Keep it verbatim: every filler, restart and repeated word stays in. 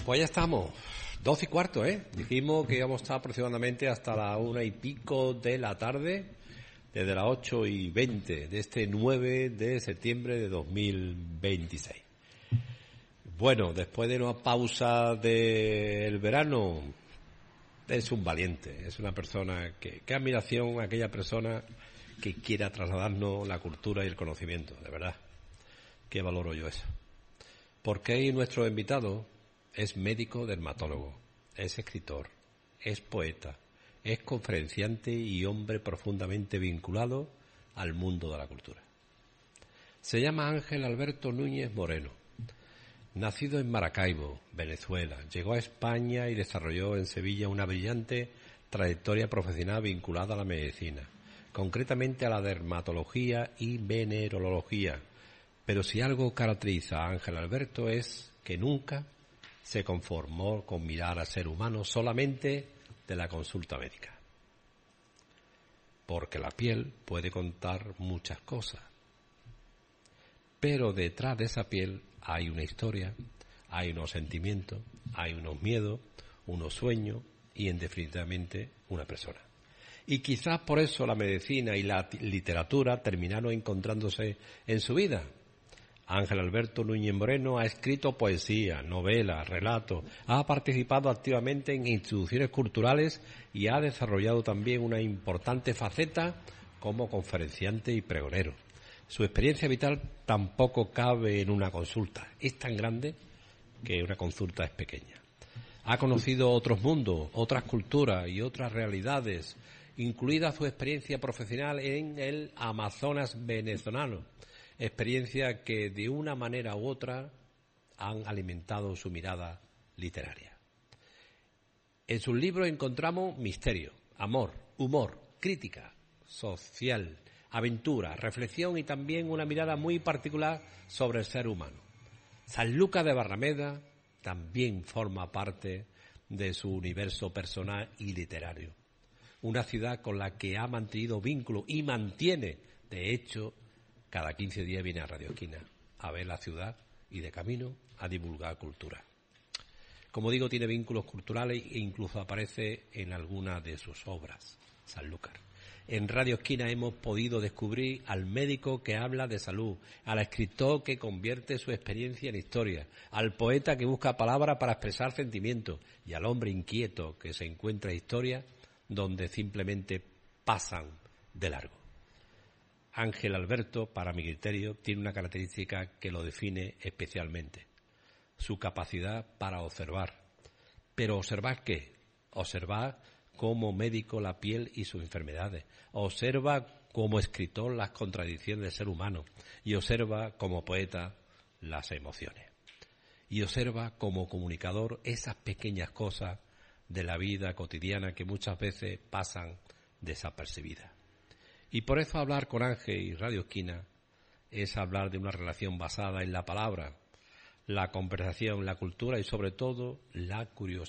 Pues ya estamos, doce y cuarto, ¿eh? Dijimos que íbamos a estar aproximadamente hasta la una y pico de la tarde, desde las ocho y veinte de este nueve de septiembre de dos mil veintiséis. Bueno, después de una pausa del verano, es un valiente, es una persona que, qué admiración a aquella persona que quiera trasladarnos la cultura y el conocimiento, de verdad, que valoro yo eso. Porque ahí nuestro invitado es médico dermatólogo, es escritor, es poeta, es conferenciante y hombre profundamente vinculado al mundo de la cultura. Se llama Ángel Alberto Núñez Moreno. Nacido en Maracaibo, Venezuela, llegó a España y desarrolló en Sevilla una brillante trayectoria profesional vinculada a la medicina, concretamente a la dermatología y venerología. Pero si algo caracteriza a Ángel Alberto es que nunca se conformó con mirar al ser humano solamente de la consulta médica. Porque la piel puede contar muchas cosas. Pero detrás de esa piel hay una historia, hay unos sentimientos, hay unos miedos, unos sueños y, en definitivamente, una persona. Y quizás por eso la medicina y la literatura terminaron encontrándose en su vida. Ángel Alberto Núñez Moreno ha escrito poesía, novelas, relatos, ha participado activamente en instituciones culturales y ha desarrollado también una importante faceta como conferenciante y pregonero. Su experiencia vital tampoco cabe en una consulta. Es tan grande que una consulta es pequeña. Ha conocido otros mundos, otras culturas y otras realidades, incluida su experiencia profesional en el Amazonas venezolano, experiencia que de una manera u otra han alimentado su mirada literaria. En sus libros encontramos misterio, amor, humor, crítica social, aventura, reflexión y también una mirada muy particular sobre el ser humano. Sanlúcar de Barrameda también forma parte de su universo personal y literario. Una ciudad con la que ha mantenido vínculo y mantiene, de hecho, cada quince días viene a Radio Esquina a ver la ciudad y de camino a divulgar cultura. Como digo, tiene vínculos culturales e incluso aparece en alguna de sus obras, Sanlúcar. En Radio Esquina hemos podido descubrir al médico que habla de salud, al escritor que convierte su experiencia en historia, al poeta que busca palabras para expresar sentimientos y al hombre inquieto que se encuentra historias donde simplemente pasan de largo. Ángel Alberto, para mi criterio, tiene una característica que lo define especialmente: su capacidad para observar. ¿Pero observar qué? Observar como médico la piel y sus enfermedades, observa como escritor las contradicciones del ser humano y observa como poeta las emociones. Y observa como comunicador esas pequeñas cosas de la vida cotidiana que muchas veces pasan desapercibidas. Y por eso hablar con Ángel y Radio Esquina es hablar de una relación basada en la palabra, la conversación, la cultura y sobre todo la curiosidad.